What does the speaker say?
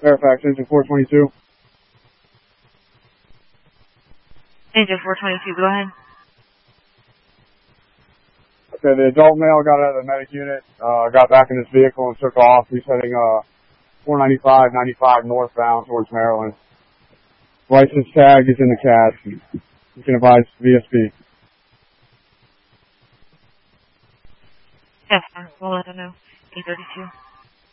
Fairfax, engine 422. Engine 422, go ahead. Okay, the adult male got out of the medic unit, got back in his vehicle and took off. He's heading 495 northbound towards Maryland. License tag is in the cab. You can advise VSB. Yes, sir. We'll let them know. 832.